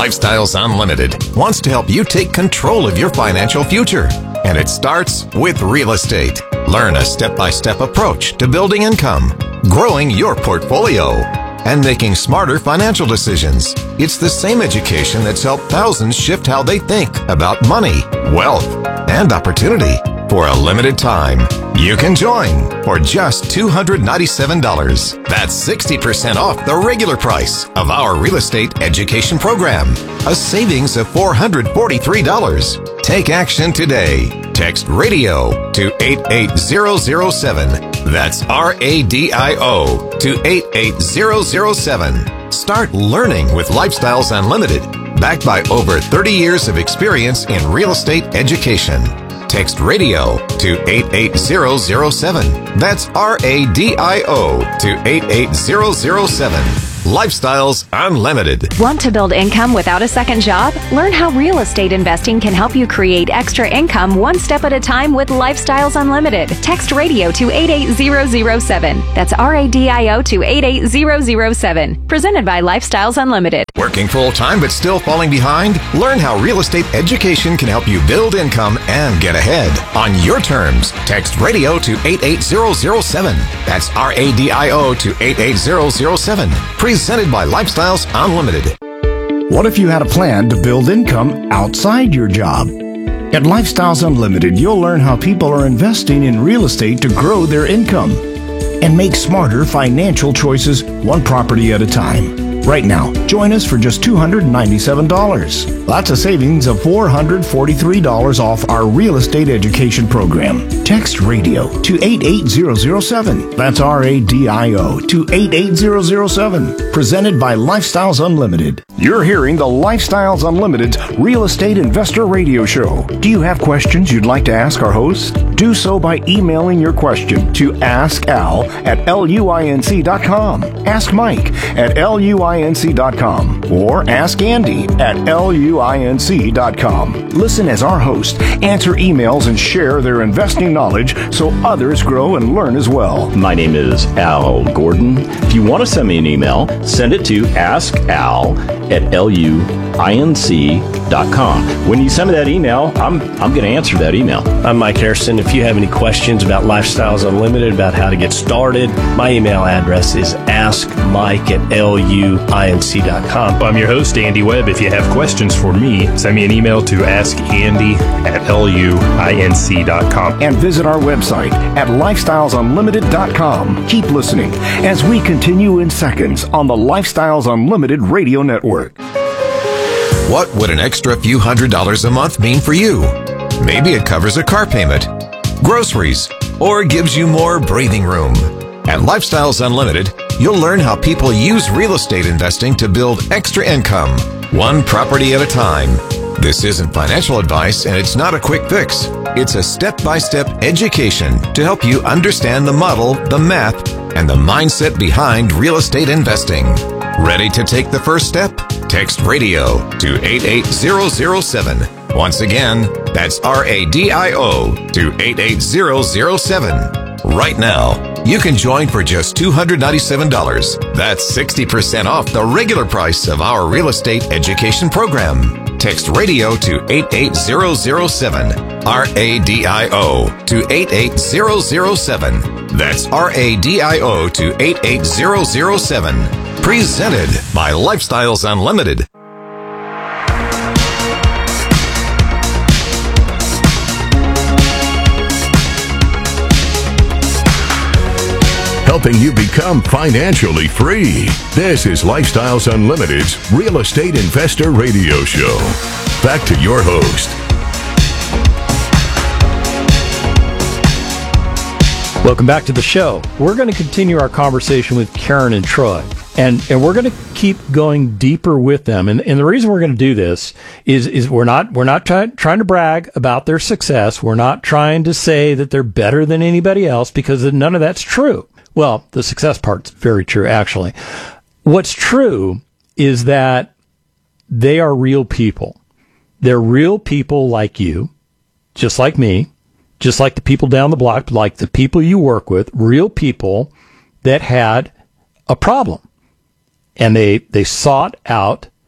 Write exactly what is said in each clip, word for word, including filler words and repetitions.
Lifestyles Unlimited wants to help you take control of your financial future. And it starts with real estate. Learn a step-by-step approach to building income, growing your portfolio, and making smarter financial decisions. It's the same education that's helped thousands shift how they think about money, wealth, and opportunity. For a limited time, you can join for just two hundred ninety-seven dollars. That's sixty percent off the regular price of our real estate education program. A savings of four hundred forty-three dollars. Take action today. Text RADIO to eight eight zero zero seven. That's R A D I O to eight eight zero zero seven. Start learning with Lifestyles Unlimited, backed by over thirty years of experience in real estate education. Text RADIO to eight eight zero zero seven. That's R A D I O to eight eight zero zero seven. Lifestyles Unlimited. Want to build income without a second job? Learn how real estate investing can help you create extra income one step at a time with Lifestyles Unlimited. Text RADIO to eight eight zero zero seven. That's R A D I O to eight eight zero zero seven. Presented by Lifestyles Unlimited. Working full-time but still falling behind? Learn how real estate education can help you build income and get ahead. On your terms, text RADIO to eight eight zero zero seven. That's R A D I O to eight eight zero zero seven. Presented by Lifestyles Unlimited. What if you had a plan to build income outside your job? At Lifestyles Unlimited, you'll learn how people are investing in real estate to grow their income and make smarter financial choices one property at a time. Right now, join us for just two hundred ninety-seven dollars. That's a savings of four hundred forty-three dollars off our real estate education program. Text RADIO to eight eight zero zero seven. That's R A D I O to eight eight zero zero seven. Presented by Lifestyles Unlimited. You're hearing the Lifestyles Unlimited Real Estate Investor Radio Show. Do you have questions you'd like to ask our host? Do so by emailing your question to ask al at luinc dot com, ask Mike at luinc dot com, or ask Andy at luinc dot com. Listen as our hosts answer emails and share their investing knowledge so others grow and learn as well. My name is Al Gordon. If you want to send me an email, send it to ask al at luinc dot com. When you send me that email, I'm I'm going to answer that email. I'm Mike Harrison. If you have any questions about Lifestyles Unlimited, about how to get started, my email address is ask mike at luinc dot com. I'm your host, Andy Webb. If you have questions for me, send me an email to ask andy at luinc dot com. And visit our website at lifestyles unlimited dot com. Keep listening as we continue in seconds on the Lifestyles Unlimited Radio Network. What would an extra few hundred dollars a month mean for you? Maybe it covers a car payment, groceries, or gives you more breathing room. At Lifestyles Unlimited, you'll learn how people use real estate investing to build extra income, one property at a time. This isn't financial advice, and it's not a quick fix. It's a step-by-step education to help you understand the model, the math, and the mindset behind real estate investing. Ready to take the first step? Text RADIO to eight eight zero zero seven. Once again, that's R A D I O to eight eight zero zero seven. Right now, you can join for just two hundred ninety-seven dollars. That's sixty percent off the regular price of our real estate education program. Text RADIO to eight eight zero zero seven. R A D I O to eight eight zero zero seven. That's R A D I O to eight eight zero zero seven. Presented by Lifestyles Unlimited. Helping you become financially free. This is Lifestyles Unlimited's Real Estate Investor Radio Show. Back to your host. Welcome back to the show. We're going to continue our conversation with Karen and Troy, and, and we're going to keep going deeper with them. And, and the reason we're going to do this is is we're not we're not try, trying to brag about their success. We're not trying to say that they're better than anybody else, because none of that's true. Well, the success part's very true, actually. What's true is that they are real people. They're real people like you, just like me, just like the people down the block, like the people you work with, real people that had a problem. And they, they sought out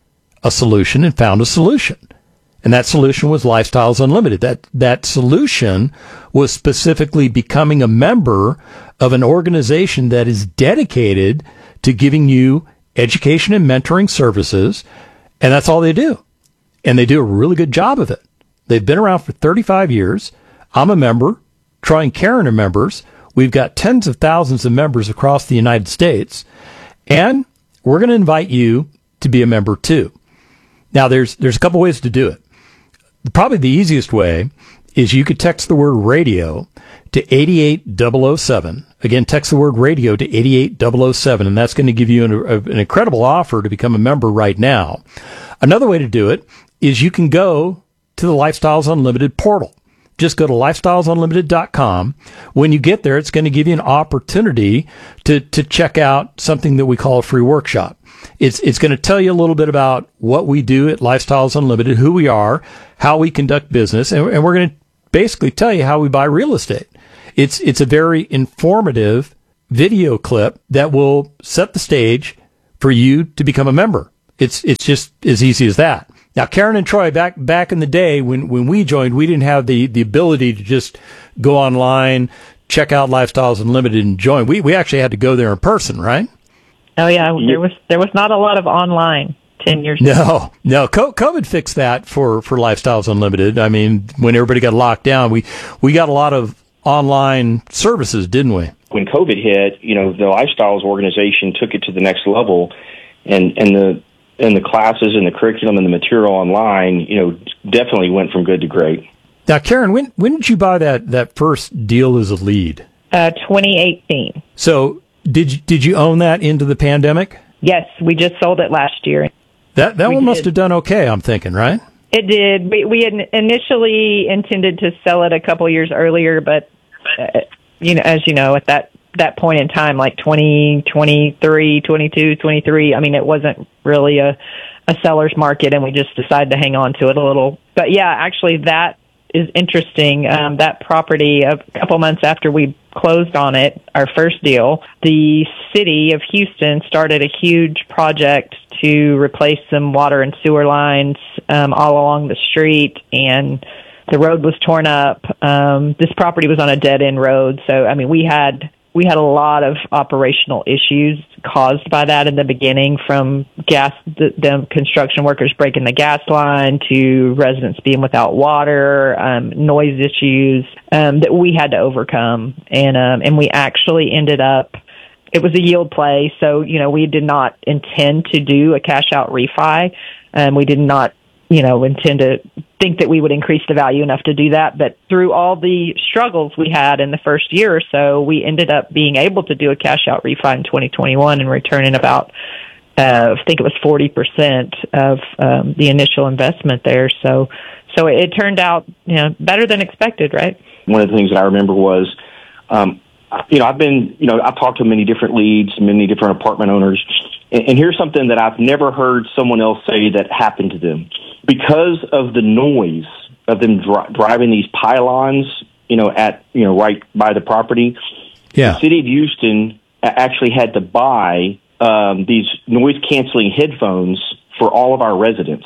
a solution and found a solution. And that solution was Lifestyles Unlimited. That that solution was specifically becoming a member of an organization that is dedicated to giving you education and mentoring services, and that's all they do. And they do a really good job of it. They've been around for thirty-five years. I'm a member. Troy and Karen are members. We've got tens of thousands of members across the United States, and we're going to invite you to be a member too. Now, there's there's a couple ways to do it. Probably the easiest way is you could text the word radio to eighty-eight double oh seven. Again, text the word radio to eighty-eight double oh seven, and that's going to give you an, a, an incredible offer to become a member right now. Another way to do it is you can go to the Lifestyles Unlimited portal. Just go to lifestyles unlimited dot com. When you get there, it's going to give you an opportunity to, to check out something that we call a free workshop. It's, it's going to tell you a little bit about what we do at Lifestyles Unlimited, who we are, how we conduct business, and, and we're going to basically tell you how we buy real estate. It's, it's a very informative video clip that will set the stage for you to become a member. It's, it's just as easy as that. Now, Karen and Troy, back back in the day when, when we joined, we didn't have the, the ability to just go online, check out Lifestyles Unlimited, and join. We we actually had to go there in person, right? Oh yeah, there was there was not a lot of online ten years ago. No, no. COVID fixed that for, for Lifestyles Unlimited. I mean, when everybody got locked down, we we got a lot of online services, didn't we? When COVID hit, you know, the Lifestyles organization took it to the next level, and and the and the classes and the curriculum and the material online, you know, definitely went from good to great. Now, Karen, when when did you buy that, that first deal as a lead? Uh, twenty eighteen. So did you, did you own that into the pandemic? Yes, we just sold it last year. That that we one must did. have done okay, I'm thinking, right? It did. We, we had initially intended to sell it a couple years earlier, but uh, you know, as you know, at that that point in time, like twenty twenty-three, twenty-two, twenty-three, I mean, it wasn't really a, a seller's market, and we just decided to hang on to it a little. But yeah, actually that is interesting. Um, that property, a couple months after we closed on it, our first deal, the city of Houston started a huge project to replace some water and sewer lines um, all along the street, and the road was torn up. Um, this property was on a dead-end road, so, I mean, we had... We had a lot of operational issues caused by that in the beginning, from gas, the, the construction workers breaking the gas line to residents being without water, um, noise issues um, that we had to overcome. And um, and we actually ended up, it was a yield play, so, you know, we did not intend to do a cash out refi. Um, we did not, you know, intend to think that we would increase the value enough to do that. But through all the struggles we had in the first year or so, we ended up being able to do a cash out refi in twenty twenty-one and returning about, uh, I think it was forty percent of um, the initial investment there. So, so it, it turned out, you know, better than expected, right? One of the things that I remember was, um, you know, I've been, you know, I've talked to many different leads, many different apartment owners, and, and here's something that I've never heard someone else say that happened to them. Because of the noise of them dri- driving these pylons, you know, at, you know, right by the property, yeah. The city of Houston actually had to buy um, these noise-canceling headphones for all of our residents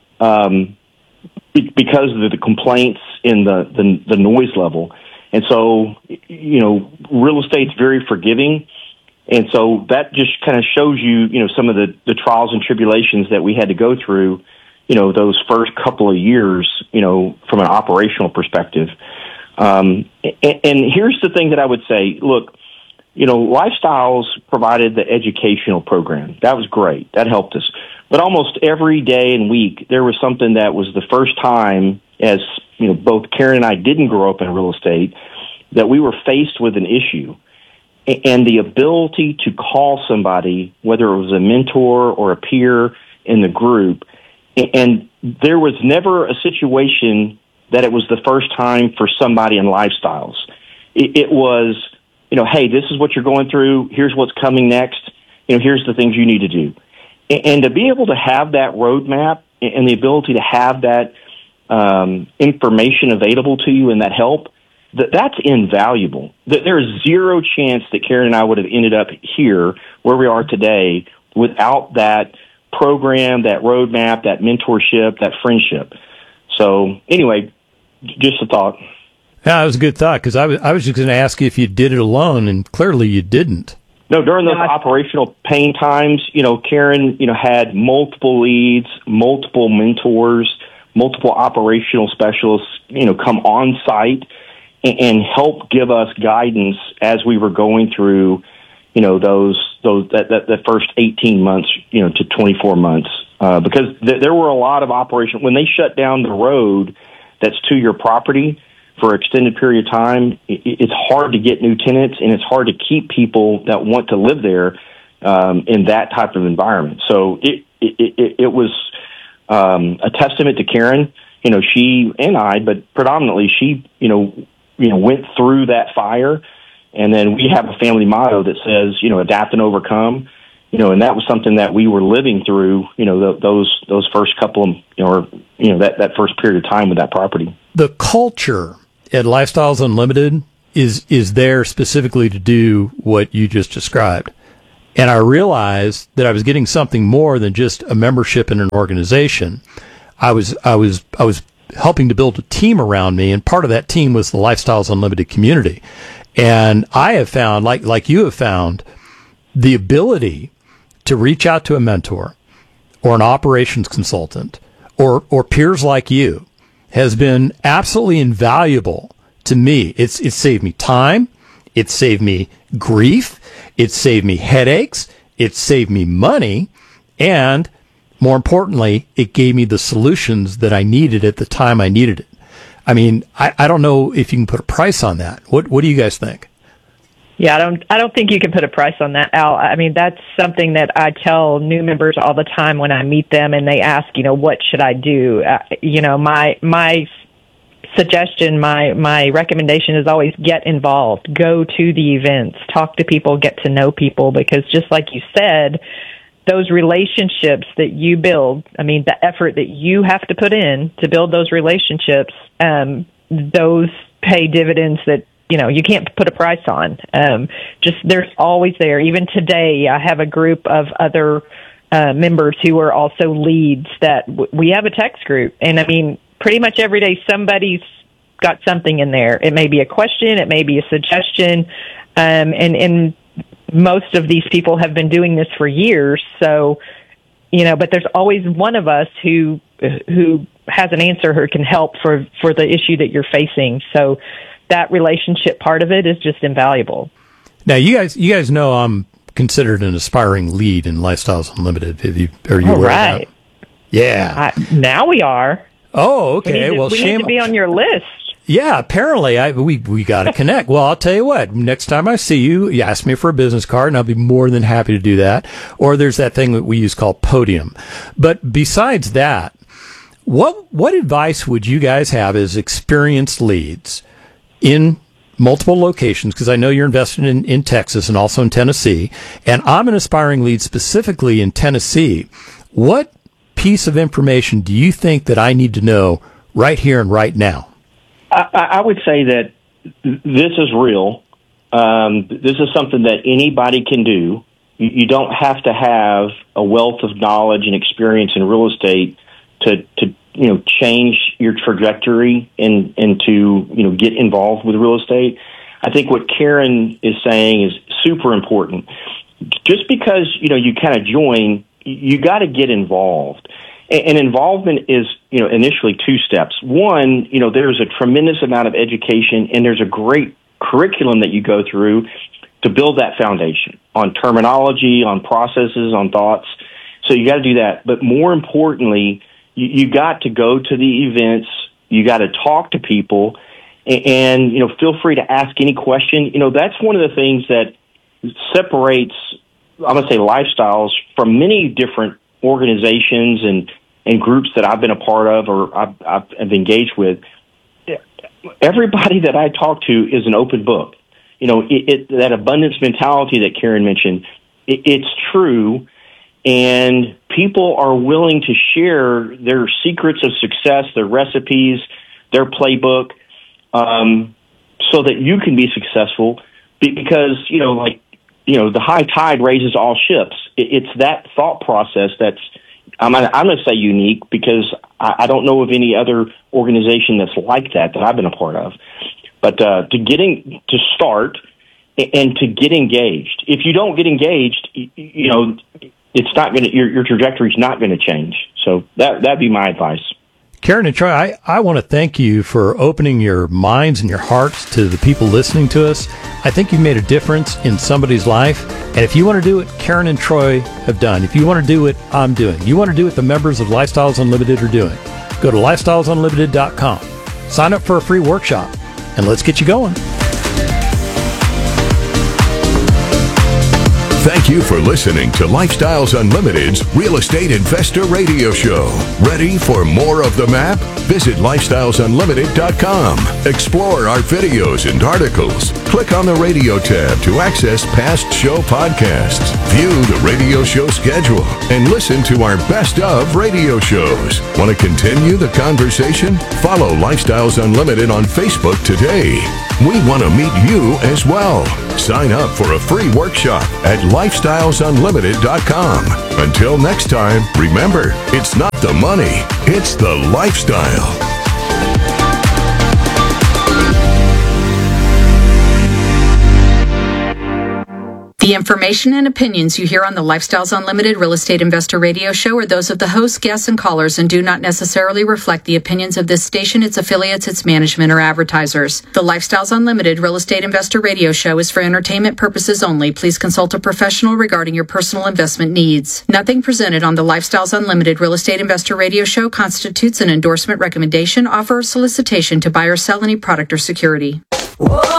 um, be- because of the complaints in the, the, the noise level. And so, you know, real estate's very forgiving. And so that just kind of shows you, you know, some of the, the trials and tribulations that we had to go through, you know, those first couple of years, you know, from an operational perspective. Um, and, and here's the thing that I would say, look, you know, Lifestyles provided the educational program. That was great. That helped us. But almost every day and week, there was something that was the first time, as, you know, both Karen and I didn't grow up in real estate, that we were faced with an issue. And the ability to call somebody, whether it was a mentor or a peer in the group, and there was never a situation that it was the first time for somebody in Lifestyles. It, it was, you know, hey, this is what you're going through. Here's what's coming next. You know, here's the things you need to do. And, and to be able to have that roadmap and the ability to have that um, information available to you and that help, that that's invaluable. That there is zero chance that Karen and I would have ended up here where we are today without that program, that roadmap, that mentorship, that friendship. So anyway, just a thought. Yeah, that was a good thought, because I was, I was just going to ask you if you did it alone, and clearly you didn't. No, during those operational pain times, you know, Karen, you know, had multiple leads, multiple mentors, multiple operational specialists, you know, come on site and, and help give us guidance as we were going through, you know, those those that that, that first eighteen months, you know, to twenty-four months, uh, because th- there were a lot of operational when they shut down the road that's to your property for an extended period of time. It, it's hard to get new tenants, and it's hard to keep people that want to live there um, in that type of environment. So it it, it, it was um, a testament to Karen. You know, she and I, but predominantly she, you know, you know, went through that fire. And then we have a family motto that says, you know, adapt and overcome. You know, and that was something that we were living through, you know, th- those those first couple of, you know, or, you know, that, that first period of time with that property. The culture at Lifestyles Unlimited is is there specifically to do what you just described. And I realized that I was getting something more than just a membership in an organization. I was I was I was helping to build a team around me, and part of that team was the Lifestyles Unlimited community. And I have found, like like you have found, the ability to reach out to a mentor or an operations consultant or or peers like you has been absolutely invaluable to me. It's it's saved me time, it's saved me grief, it's saved me headaches, it's saved me money, and more importantly, it gave me the solutions that I needed at the time I needed it. I mean, I, I don't know if you can put a price on that. What what do you guys think? Yeah, I don't I don't think you can put a price on that, Al. I mean, that's something that I tell new members all the time when I meet them and they ask, you know, what should I do? Uh, you know, my my suggestion, my my recommendation is always get involved. Go to the events, talk to people, get to know people, because just like you said, those relationships that you build, I mean, the effort that you have to put in to build those relationships, um, those pay dividends that, you know, you can't put a price on. Um, just, there's always there. Even today, I have a group of other uh, members who are also leads that w- we have a text group. And I mean, pretty much every day somebody's got something in there. It may be a question, it may be a suggestion, um, and, and most of these people have been doing this for years. So, you know, but there's always one of us who who has an answer who can help for, for the issue that you're facing. So that relationship part of it is just invaluable. Now, you guys, you guys know I'm considered an aspiring lead in Lifestyles Unlimited. Have you, are you All aware right. of that? Yeah. I, now we are. Oh, okay. We need to, well, we shame. need to be on your list. Yeah, apparently I we we got to connect. Well, I'll tell you what. Next time I see you, you ask me for a business card, and I'll be more than happy to do that. Or there's that thing that we use called Podium. But besides that, what what advice would you guys have as experienced leads in multiple locations? Because I know you're invested in, in Texas and also in Tennessee, and I'm an aspiring lead specifically in Tennessee. What piece of information do you think that I need to know right here and right now? I, I would say that this is real. Um, this is something that anybody can do. You, you don't have to have a wealth of knowledge and experience in real estate to, to you know, change your trajectory and, and to, you know, get involved with real estate. I think what Karen is saying is super important. Just because, you know, you kind of join, you got to get involved. And involvement is, you know, initially two steps. One, you know, there's a tremendous amount of education and there's a great curriculum that you go through to build that foundation on terminology, on processes, on thoughts. So you got to do that. But more importantly, you, you got to go to the events. You got to talk to people and, and, you know, feel free to ask any question. You know, that's one of the things that separates, I'm going to say, Lifestyles from many different organizations and and groups that I've been a part of or I've, I've engaged with. Everybody that I talk to is an open book. You know, it, it, that abundance mentality that Karen mentioned, it, it's true, and people are willing to share their secrets of success, their recipes, their playbook, um, so that you can be successful. Because, you know, like you know, the high tide raises all ships. It, it's that thought process that's, I'm, I'm going to say unique, because I, I don't know of any other organization that's like that that I've been a part of. But uh, to getting to start and to get engaged. If you don't get engaged, you know, it's not going to, your, your trajectory is not going to change. So that, that'd be my advice. Karen and Troy, I, I want to thank you for opening your minds and your hearts to the people listening to us. I think you've made a difference in somebody's life. And if you want to do what Karen and Troy have done, if you want to do what I'm doing, you want to do what the members of Lifestyles Unlimited are doing, go to lifestyles unlimited dot com. Sign up for a free workshop, and let's get you going. Thank you for listening to Lifestyles Unlimited's Real Estate Investor Radio Show. Ready for more of the map? Visit lifestyles unlimited dot com. Explore our videos and articles. Click on the radio tab to access past show podcasts. View the radio show schedule and listen to our best of radio shows. Want to continue the conversation? Follow Lifestyles Unlimited on Facebook today. We want to meet you as well. Sign up for a free workshop at lifestyles unlimited dot com. Until next time, remember, it's not the money, it's the lifestyle. The information and opinions you hear on the Lifestyles Unlimited Real Estate Investor Radio Show are those of the hosts, guests, and callers and do not necessarily reflect the opinions of this station, its affiliates, its management, or advertisers. The Lifestyles Unlimited Real Estate Investor Radio Show is for entertainment purposes only. Please consult a professional regarding your personal investment needs. Nothing presented on the Lifestyles Unlimited Real Estate Investor Radio Show constitutes an endorsement, recommendation, offer, or solicitation to buy or sell any product or security. Whoa.